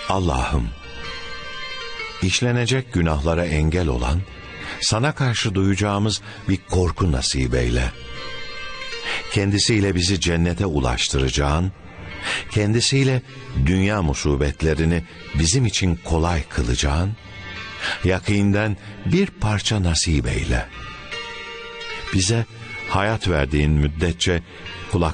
Allah'ım, işlenecek günahlara engel olan, sana karşı duyacağımız bir korku nasip eyle. Kendisiyle bizi cennete ulaştıracağın, kendisiyle dünya musibetlerini bizim için kolay kılacağın, yakînden bir parça nasip eyle. Bize hayat verdiğin müddetçe